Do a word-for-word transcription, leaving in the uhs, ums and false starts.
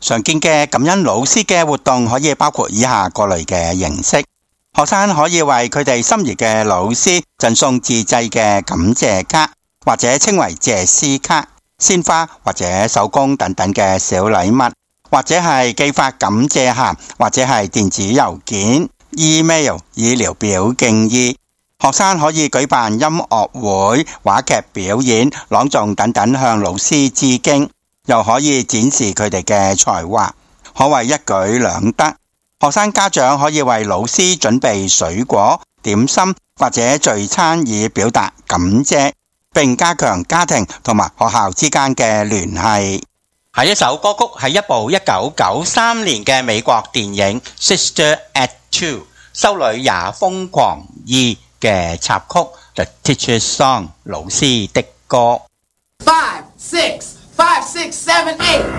常見嘅感恩老師嘅活動可以包括以下各類嘅形式。學生可以為佢哋心儀嘅老師贈送自製嘅感謝卡，或者稱為謝師卡、鮮花或者手工等等嘅小禮物，或者係寄發感謝函，或者係電子郵件、email 以聊表敬意。學生可以舉辦音樂會、話劇表演、朗誦等等向老師致敬，又可以展示佢哋嘅才華，可謂一舉兩得。學生家長可以為老師準備水果、點心或者聚餐以表達感謝，並加強家庭同埋學校之間嘅聯繫。下一首歌曲係一部一九九三年嘅美國電影《Sister Act two》修女也瘋狂二嘅插曲《The Teacher's Song》老師的歌。 Five, six, five, six, seven, eight.